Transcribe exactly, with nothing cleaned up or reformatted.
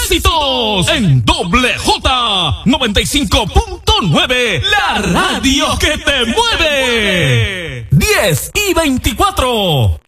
éxitos en Doble J noventa y cinco punto nueve, la radio que te mueve. diez y veinticuatro.